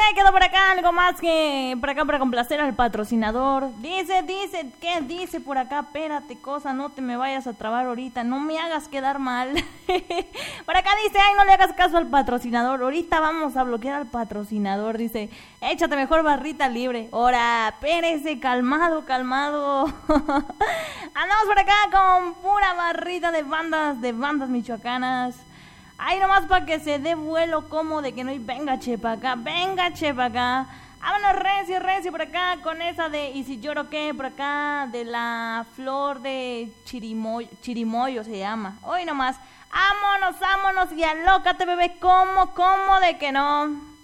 quedó por acá algo más que por acá para complacer al patrocinador. Dice, ¿qué dice por acá? Espérate, cosa, no te me vayas a trabar ahorita, no me hagas quedar mal. Por acá dice, ay, no le hagas caso al patrocinador, ahorita vamos a bloquear al patrocinador. Dice, échate mejor barrita libre. Ora, espérese, calmado. Andamos por acá con pura barrita de bandas michoacanas. Ahí nomás para que se dé vuelo como de que no hay. Venga, che, pa' acá. Vámonos recio por acá con esa de ¿y si lloro qué? Por acá de la flor de chirimoyo se llama. Hoy nomás. Vámonos y alócate, bebé. ¿Cómo de que no?